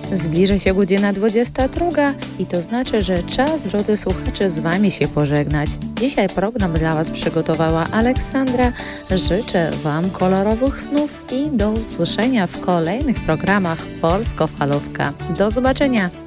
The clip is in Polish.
Zbliża się godzina 22 i to znaczy, że czas, drodzy słuchacze, z Wami się pożegnać. Dzisiaj program dla Was przygotowała Aleksandra. Życzę Wam kolorowych snów i do usłyszenia w kolejnych programach Polsko Falówka. Do zobaczenia!